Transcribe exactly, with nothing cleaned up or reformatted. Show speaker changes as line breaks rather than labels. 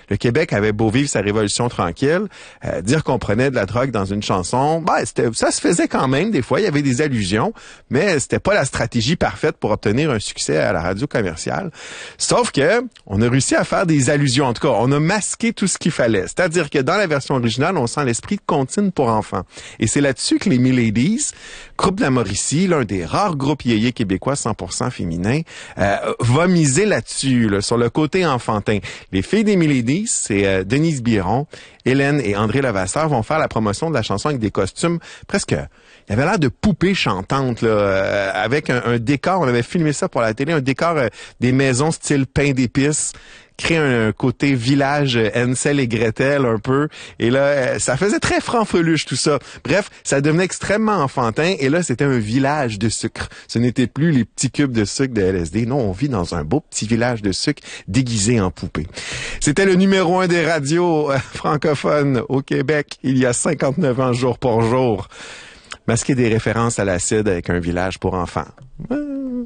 le Québec avait beau vivre sa révolution tranquille, euh, dire qu'on prenait de la drogue dans une chanson, ben, c'était, ça se faisait quand même des fois, il y avait des allusions, mais c'était pas la stratégie parfaite pour obtenir un succès à la radio commerciale. Sauf que on a réussi à faire des allusions, en tout cas, on a masqué tout ce qu'il fallait. C'est-à-dire que dans la version originale, on sent l'esprit de comptine pour enfants. Et c'est là-dessus que les Miladies, groupe de la Mauricie, l'un des rares groupes yéyé québécois cent pour cent féminins, euh, va miser là-dessus, là, sur le côté enfantin. Les filles des Miladies, c'est euh, Denise Biron, Hélène et André Levasseur vont faire la promotion de la chanson avec des costumes presque... Il y avait l'air de poupées chantantes, là, euh, avec un, un décor, on avait filmé ça pour la télé, un décor euh, des maisons style pain d'épices, créer un, un côté village euh, Hansel et Gretel un peu. Et là, euh, ça faisait très franc-feluche tout ça. Bref, ça devenait extrêmement enfantin. Et là, c'était un village de sucre. Ce n'était plus les petits cubes de sucre de L S D. Non, on vit dans un beau petit village de sucre déguisé en poupée. C'était le numéro un des radios euh, francophones au Québec il y a cinquante-neuf ans jour pour jour. Masquer des références à l'acide avec un village pour enfants.